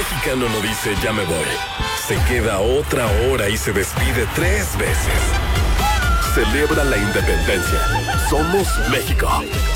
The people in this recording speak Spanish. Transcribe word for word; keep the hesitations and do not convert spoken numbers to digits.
mexicano no dice ya me voy. Se queda otra hora y se despide tres veces. Celebra la independencia. Somos México.